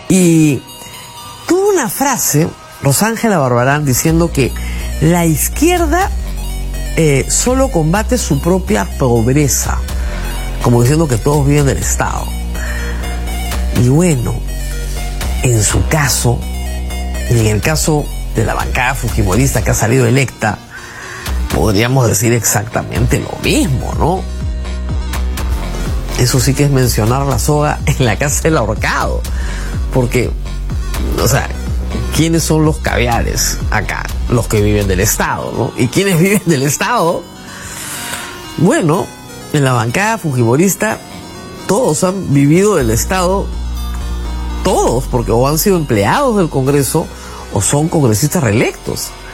Y tuvo una frase, Rosángela Barbarán, diciendo que la izquierda solo combate su propia pobreza, como diciendo que todos viven del Estado. Y bueno, en su caso, y en el caso de la bancada fujimorista que ha salido electa, podríamos decir exactamente lo mismo, ¿no? Eso sí que es mencionar la soga en la casa del ahorcado, porque, o sea, ¿quiénes son los caviares acá? Los que viven del Estado, ¿no? ¿Y quiénes viven del Estado? Bueno, en la bancada fujimorista todos han vivido del Estado, todos, porque o han sido empleados del Congreso o son congresistas reelectos.